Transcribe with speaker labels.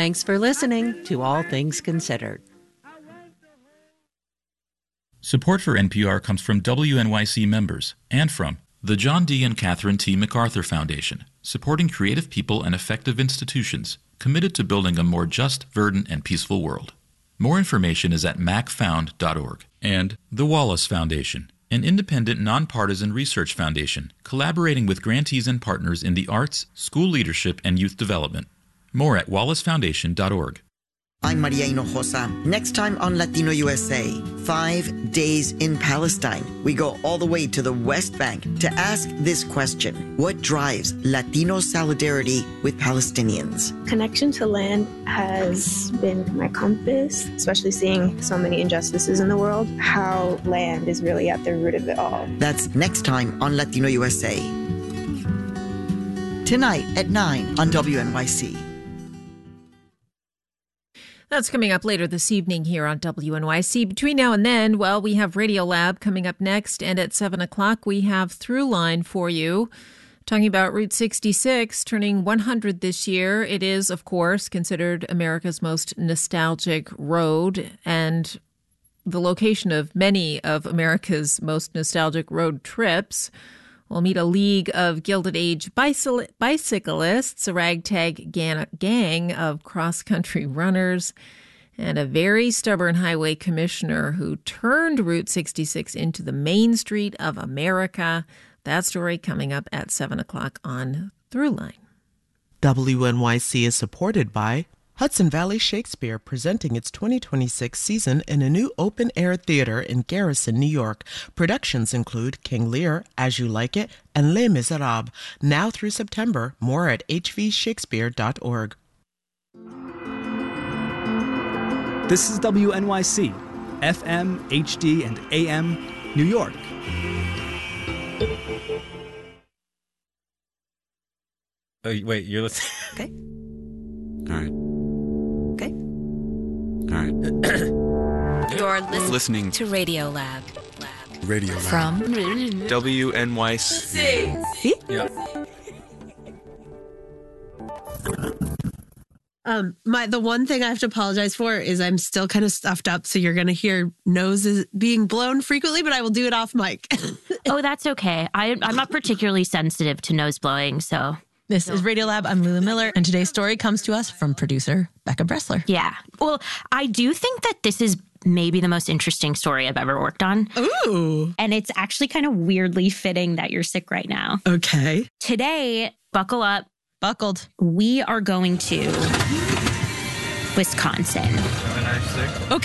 Speaker 1: Thanks for listening to All Things Considered.
Speaker 2: Support for NPR comes from WNYC members and from the John D. and Catherine T. MacArthur Foundation, supporting creative people and effective institutions committed to building a more just, verdant, and peaceful world. More information is at macfound.org. And the Wallace Foundation, an independent, nonpartisan research foundation collaborating with grantees and partners in the arts, school leadership, and youth development. More at wallacefoundation.org.
Speaker 3: I'm Maria Hinojosa. Next time on Latino USA, 5 days in Palestine. We go all the way to the West Bank to ask this question: what drives Latino solidarity with Palestinians?
Speaker 4: Connection to land has been my compass, especially seeing so many injustices in the world, how land is really at the root of it all.
Speaker 3: That's next time on Latino USA. Tonight at 9 on WNYC.
Speaker 5: That's coming up later this evening here on WNYC. Between now and then, well, we have Radiolab coming up next, and at 7 o'clock we have Throughline for you, talking about Route 66 turning 100 this year. It is, of course, considered America's most nostalgic road and the location of many of America's most nostalgic road trips. We'll meet a league of Gilded Age bicyclists, a ragtag gang of cross-country runners, and a very stubborn highway commissioner who turned Route 66 into the Main Street of America. That story coming up at 7 o'clock on Throughline.
Speaker 6: WNYC is supported by Hudson Valley Shakespeare, presenting its 2026 season in a new open-air theater in Garrison, New York. Productions include King Lear, As You Like It, and Les Miserables. Now through September. More at hvshakespeare.org.
Speaker 7: This is WNYC, FM, HD, and AM, New York.
Speaker 8: Oh, wait, you're listening?
Speaker 9: Okay.
Speaker 8: All right.
Speaker 9: Okay.
Speaker 8: All right.
Speaker 9: You're
Speaker 8: Listening
Speaker 9: to Radiolab.
Speaker 8: Radio Lab.
Speaker 9: From
Speaker 8: WNYC. Yeah.
Speaker 10: The one thing I have to apologize for is I'm still kind of stuffed up, so you're going to hear noses being blown frequently, but I will do it off mic.
Speaker 11: Oh, that's okay. I'm not particularly sensitive to nose blowing, so...
Speaker 12: This is Radiolab. I'm Lula Miller, and today's story comes to us from producer Becca Bressler.
Speaker 11: Yeah. Well, I do think that this is maybe the most interesting story I've ever worked on.
Speaker 10: Ooh.
Speaker 11: And it's actually kind of weirdly fitting that you're sick right now.
Speaker 10: Okay.
Speaker 11: Today, buckle up.
Speaker 12: Buckled.
Speaker 11: We are going to Wisconsin.
Speaker 8: Am I sick?
Speaker 12: Okay.